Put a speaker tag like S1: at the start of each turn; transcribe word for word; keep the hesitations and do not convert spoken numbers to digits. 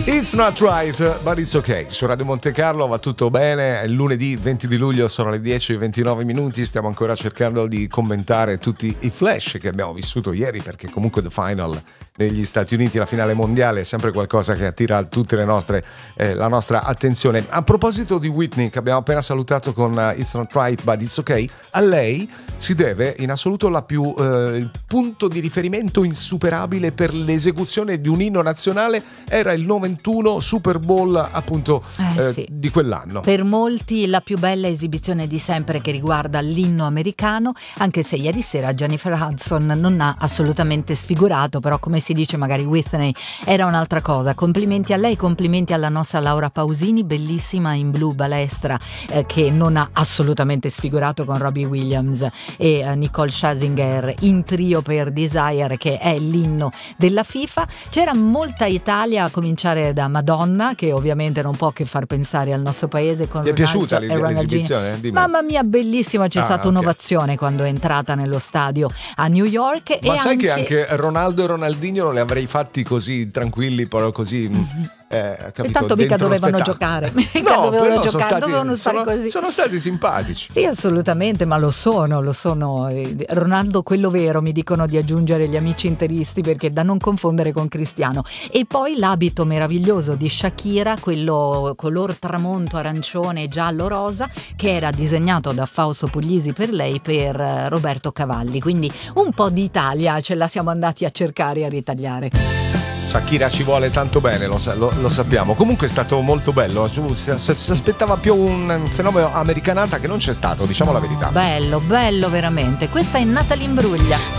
S1: It's not right, but it's okay. Su Radio Monte Carlo va tutto bene. È lunedì venti di luglio, sono le dieci e ventinove minuti. Stiamo ancora cercando di commentare tutti i flash che abbiamo vissuto ieri, perché comunque The Final negli Stati Uniti, la finale mondiale, è sempre qualcosa che attira tutte le nostre eh, la nostra attenzione. A proposito di Whitney, che abbiamo appena salutato con uh, It's not right, but it's okay, a lei si deve in assoluto la più eh, il punto di riferimento insuperabile per l'esecuzione di un inno nazionale. Era il novantuno Super Bowl, appunto,
S2: eh,
S1: eh,
S2: sì.
S1: di quell'anno.
S2: Per molti la più bella esibizione di sempre che riguarda l'inno americano, anche se ieri sera Jennifer Hudson non ha assolutamente sfigurato, però come si dice magari Whitney era un'altra cosa. Complimenti a lei, complimenti alla nostra Laura Pausini, bellissima in blu balestra, eh, che non ha assolutamente sfigurato, con Robbie Williams e eh, Nicole Scherzinger in trio per Desire, che è l'inno della FIFA. C'era molta Italia, a cominciare da Madonna, che ovviamente non può che far pensare al nostro paese. Con
S1: Ti è
S2: Ronaldo
S1: piaciuta
S2: e
S1: l'esibizione? Dimmi.
S2: Mamma mia, bellissima, c'è
S1: Ah,
S2: stata
S1: okay.
S2: un'ovazione quando è entrata nello stadio a New York.
S1: Ma
S2: e
S1: sai
S2: anche...
S1: che anche Ronaldo e Ronaldinho non li avrei fatti così tranquilli, però così eh, capito,
S2: e tanto mica
S1: dentro lo
S2: dovevano
S1: spettacolo.
S2: giocare, mica
S1: No,
S2: dovevano
S1: però
S2: giocare,
S1: sono stati,
S2: dovevano stare
S1: sono,
S2: così.
S1: sono stati simpatici.
S2: Sì, assolutamente, ma lo sono, lo sono. Ronaldo quello vero, mi dicono di aggiungere gli amici interisti, perché da non confondere con Cristiano. E poi l'abito meraviglioso di Shakira, quello color tramonto arancione giallo rosa, che era disegnato da Fausto Puglisi per lei, per Roberto Cavalli. Quindi un po' di Italia ce la siamo andati a cercare e a ritagliare.
S1: Shakira ci vuole tanto bene, lo, lo, lo sappiamo. Comunque è stato molto bello. Si, si aspettava più un fenomeno americanata che non c'è stato, diciamo
S2: no,
S1: la verità.
S2: Bello, bello veramente. Questa è Natalie Imbruglia.